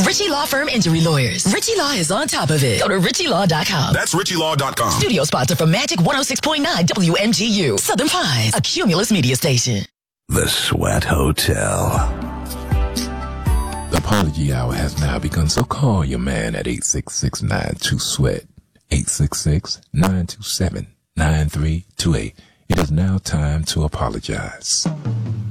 Ritchie Law Firm Injury Lawyers. Ritchie Law is on top of it. Go to ritchielaw.com. That's ritchielaw.com. Studio sponsor for Magic 106.9 WMGU. Southern Pines, a Cumulus media station. The Sweat Hotel. The Apology Hour has now begun, so call your man at 866-92-SWEAT, 866-927-9328. It is now time to apologize.